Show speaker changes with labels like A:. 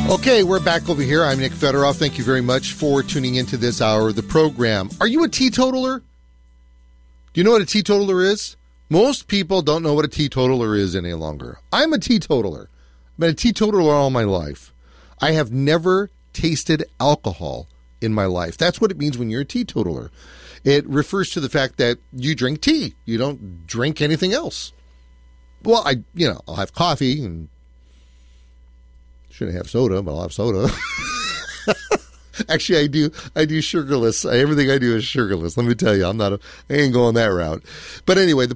A: Okay, we're back over here. I'm Nick Federoff. Thank you very much for tuning into this hour of the program. Are you a teetotaler? Do you know what a teetotaler is? Most people don't know what a teetotaler is any longer. I'm a teetotaler. I've been a teetotaler all my life. I have never tasted alcohol in my life. That's what it means when you're a teetotaler. It refers to the fact that you drink tea. You don't drink anything else. Well, I'll have coffee and shouldn't have soda, but I'll have soda. Actually, I do sugarless. Everything I do is sugarless. Let me tell you, I ain't going that route. But anyway, the